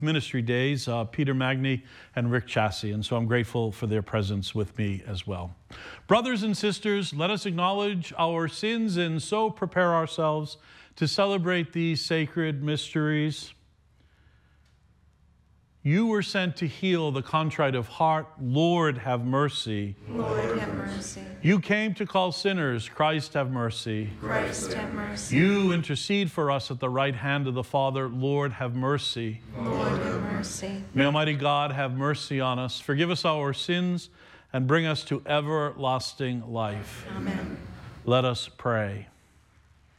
ministry days, Peter Magny and Rick Chassie, and so I'm grateful for their presence with me as well. Brothers and sisters, let us acknowledge our sins and so prepare ourselves to celebrate these sacred mysteries. You were sent to heal the contrite of heart. Lord, have mercy. Lord, have mercy. You came to call sinners. Christ, have mercy. Christ, have mercy. You intercede for us at the right hand of the Father. Lord, have mercy. Lord, have mercy. May Almighty God have mercy on us, forgive us our sins, and bring us to everlasting life. Amen. Let us pray.